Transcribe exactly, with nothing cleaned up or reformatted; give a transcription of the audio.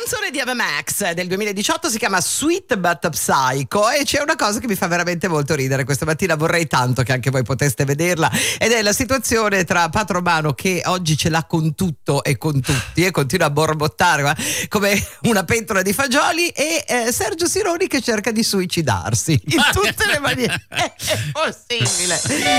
canzone di Ave Max del duemiladiciotto si chiama Sweet But Psycho e c'è una cosa che mi fa veramente molto ridere. Questa mattina vorrei tanto che anche voi poteste vederla, ed è la situazione tra Pat Romano, che oggi ce l'ha con tutto e con tutti e continua a borbottare ma, come una pentola di fagioli, e eh, Sergio Sironi che cerca di suicidarsi in tutte le maniere. È possibile.